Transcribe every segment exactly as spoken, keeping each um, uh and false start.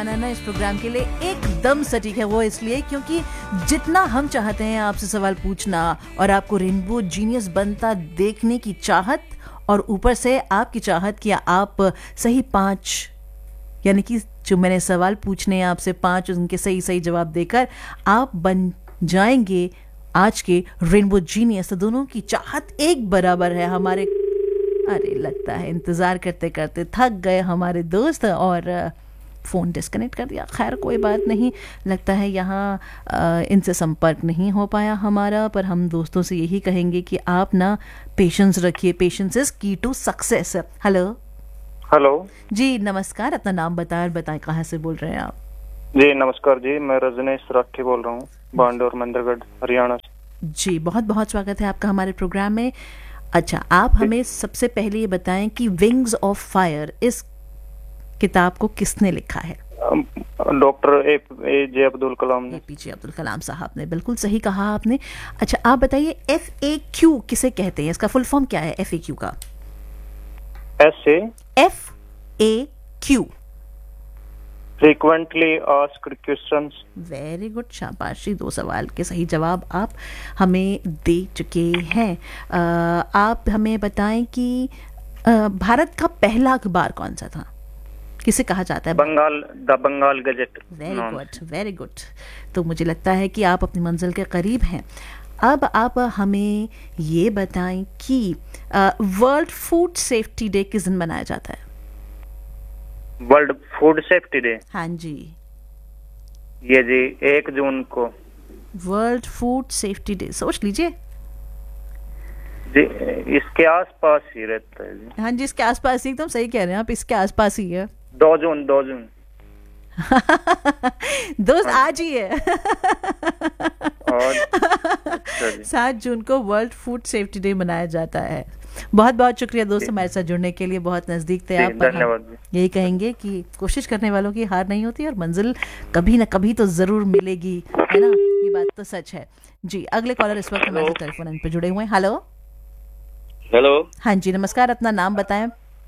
ना इस प्रोग्राम के लिए एकदम सटीक है, वो इसलिए क्योंकि जितना हम चाहते हैं आपसे सवाल पूछना और आपको रेनबो जीनियस बनता देखने की चाहत, और ऊपर से आपकी चाहत कि आप सही पांच, यानी कि जो मैंने सवाल पूछने हैं आपसे पांच, उनके सही सही जवाब देकर आप बन जाएंगे आज के रेनबो जीनियस। तो दोनों की चाहत एक बराबर है हमारे। अरे लगता है इंतजार करते करते थक गए हमारे दोस्त और फ़ोन डिस्कनेक्ट कर दिया। खैर कोई बात नहीं, लगता है यहाँ इनसे संपर्क नहीं हो पाया हमारा, पर हम दोस्तों से यही कहेंगे कि आप ना पेशेंस रखिए, पेशेंस इज की टू सक्सेस। हेलो हेलो जी, नमस्कार, अपना नाम बताएं और बताएं कहाँ से बोल रहे हैं आप? जी नमस्कार जी, मैं रजनीश राठी बोल रहा हूँ, बांडोर मंदिरगढ़ हरियाणा से। जी बहुत बहुत स्वागत है आपका हमारे प्रोग्राम में। अच्छा, आप हमें सबसे पहले ये बताएं कि विंग्स ऑफ फायर इस किताब को किसने लिखा है? डॉक्टर ए जे अब्दुल कलाम ने। एपीजे अब्दुल कलाम साहब ने, बिल्कुल सही कहा आपने। अच्छा आप बताइए, एफ ए क्यू किसे कहते हैं? इसका फुल फॉर्म क्या है एफ ए क्यू का? S A F A Q, frequently asked questions. Very good, शाबाशी, दो सवाल के सही जवाब आप हमें दे चुके हैं। आ, आप हमें बताएं कि आ, भारत का पहला अखबार कौन सा था, किसे कहा जाता है? Bengal, the Bengal gazette. Very good, very good. तो मुझे लगता है कि आप अपनी मंजिल के करीब हैं। अब आप हमें ये बताएं कि वर्ल्ड फूड सेफ्टी डे किस दिन मनाया जाता है? वर्ल्ड फूड सेफ्टी डे, हाँ जी, ये जी एक जून को। वर्ल्ड फूड सेफ्टी डे, सोच लीजिए जी, इसके आसपास ही रहता है जी। हाँ जी, इसके आसपास ही, एकदम सही कह रहे हैं आप, इसके आसपास ही है। दो जून, दो जून दोस्त आज ही है। और सात जून को वर्ल्ड फूड सेफ्टी डे मनाया जाता है। बहुत बहुत शुक्रिया दोस्त हमारे साथ जुड़ने के लिए, बहुत नजदीक थे आप। पर हम यही कहेंगे कि कोशिश करने वालों की हार नहीं होती और मंजिल कभी ना कभी तो जरूर मिलेगी, है ना? ये बात तो सच है जी। अगले कॉलर इस वक्त हमारे टेलीफोन पे जुड़े हुए हैं। हेलो हेलो, हाँ जी नमस्कार, अपना नाम बताएं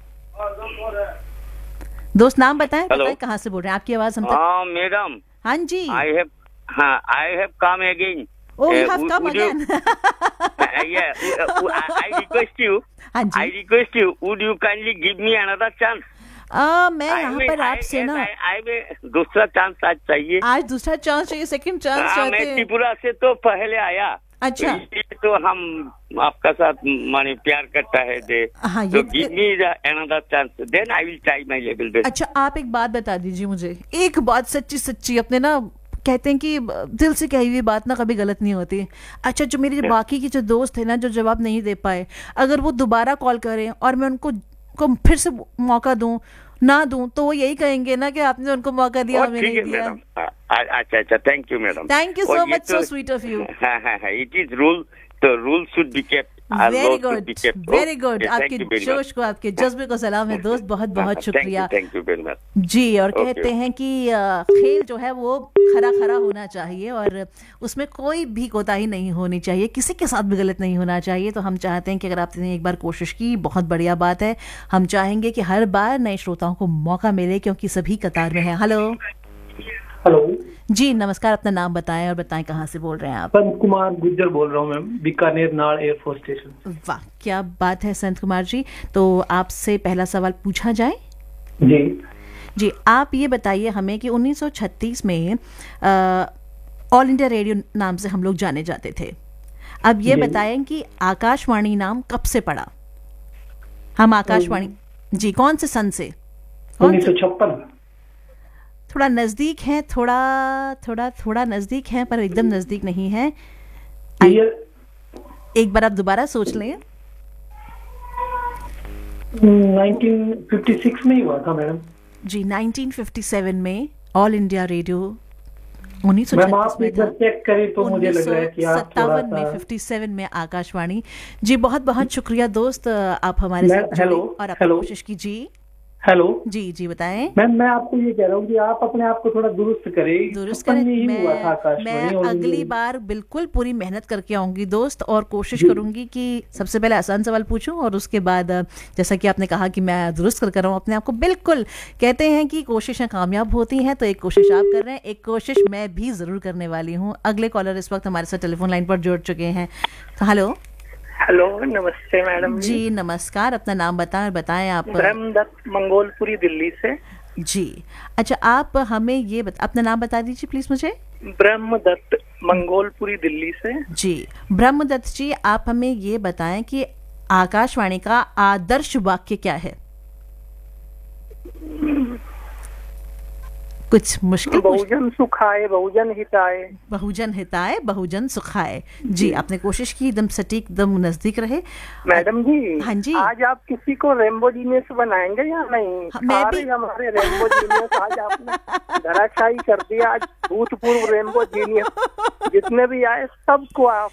दोस्त, नाम बताएं, बताएं कहाँ से बोल रहे हैं, आपकी आवाज हम तक। हाँ मैडम, हाँ जी, आई हैव हाँ I have come again. Oh, you have come again. Yeah, I request you. हाँ जी, I request you. Would you kindly give me another chance? आ, मैं यहाँ पर आपसे ना दूसरा चांस आज चाहिए। आज दूसरा चांस चाहिए, सेकंड चांस चाहते मैं हैं। त्रिपुरा से तो पहले आया। अच्छा, तो हम आपका साथ माने प्यार करता है दे, हाँ, तो ये give me another chance, then I will try my level best. अच्छा आप एक बात बता दीजिए मुझे, एक बात सच्ची सच्ची, अपने ना कहते हैं कि दिल से कही हुई बात ना कभी गलत नहीं होती। अच्छा, जो मेरे बाकी के जो दोस्त हैं ना जो जवाब नहीं दे पाए, अगर वो दोबारा कॉल करें और मैं उनको को फिर से मौका दूं ना दूं, तो वो यही कहेंगे ना कि आपने उनको मौका दिया, हमें नहीं दिया। अच्छा अच्छा, thank you madam, thank you so much, so sweet of you. It is rule, तो rule should be kept. Very good, very good, आपके जोश को, आपके जज्बे को सलाम है दोस्त, बहुत बहुत शुक्रिया। थैंक यू वेरी मच जी। और कहते हैं कि खेल जो है वो खरा खरा होना चाहिए और उसमें कोई भी कोताही नहीं होनी चाहिए, किसी के साथ भी गलत नहीं होना चाहिए। तो हम चाहते हैं कि अगर आपने एक बार कोशिश की, बहुत बढ़िया बात है। हम चाहेंगे कि हर बार नए श्रोताओं को मौका मिले क्योंकि सभी कतार में है। हेलो हेलो जी नमस्कार, अपना नाम बताएं और बताएं कहाँ से बोल रहे हैं आप? संत कुमार गुज्जर बोल रहा हूँ मैम, बीकानेर नाड़ एयरफोर्स स्टेशन। वाह क्या बात है संत कुमार जी, तो आपसे पहला सवाल पूछा जाए? जी जी, आप ये बताइए हमें कि उन्नीस सौ छत्तीस में ऑल इंडिया रेडियो नाम से हम लोग जाने जाते थे। अब ये बताएं कि आकाशवाणी नाम कब से पड़ा? हम आकाशवाणी जी कौन से सन से? उन्नीस सौ छप्पन। थोड़ा नजदीक है, थोड़ा थोड़ा थोड़ा नजदीक है पर एकदम नजदीक नहीं है। एक बार आप दोबारा सोच लें। उन्नीस सौ छप्पन में ही हुआ था मैडम जी, उन्नीस सौ सत्तावन में ऑल इंडिया रेडियो उन्नीस सौ छत्तीस में था, चेक करें तो मुझे लग रहा है कि आप सत्तावन में सत्तावन में आकाशवाणी। जी बहुत बहुत शुक्रिया दोस्त, आप हमारे साथ जुड़े और आप कोशिश कीजिए। हेलो जी जी बताएं। मैम, मैं आपको ये कह रहा हूँ कि आप अपने आप को थोड़ा दुरुस्त करें। दुरुस्त छप्पन करें। में ही मैं हुआ था आकाशवाणी मैं और अगली बार बिल्कुल पूरी मेहनत करके आऊंगी दोस्त, और कोशिश जी। करूंगी कि सबसे पहले आसान सवाल पूछूं और उसके बाद अ, जैसा कि आपने कहा कि मैं दुरुस्त कर कर रहा हूं अपने आप को। बिल्कुल, कहते हैं कि कोशिशें कामयाब होती हैं, तो एक कोशिश आप कर रहे हैं, एक कोशिश मैं भी जरूर करने वाली हूँ। अगले कॉलर इस वक्त हमारे साथ टेलीफोन लाइन पर जुड़ चुके हैं। तो हेलो हेलो, नमस्ते मैडम जी। जी नमस्कार, अपना नाम बताएं और बताएं आप। ब्रह्मदत्त, मंगोलपुरी, दिल्ली से। जी अच्छा, आप हमें ये बता, अपना नाम बता दीजिए प्लीज मुझे। ब्रह्मदत्त, मंगोलपुरी, दिल्ली से। जी ब्रह्मदत्त जी, आप हमें ये बताएं कि आकाशवाणी का आदर्श वाक्य क्या है? कुछ मुश्किल पूछ- बहुजन सुखाए, बहुजन हिताए। बहुजन हिताए, बहुजन सुखाए। जी, आपने कोशिश की, एकदम सटीक, एकदम नजदीक रहे। मैडम जी, हाँ जी। आज आप किसी को रेम्बो जीनियस बनाएंगे या नहीं? हाँ, मैं सारे भी- हमारे रेम्बो जीनियस आज आपने धराशायी कर दिया। आज भूतपूर्व रेम्बो जीनियस जितने भी आए सबको आप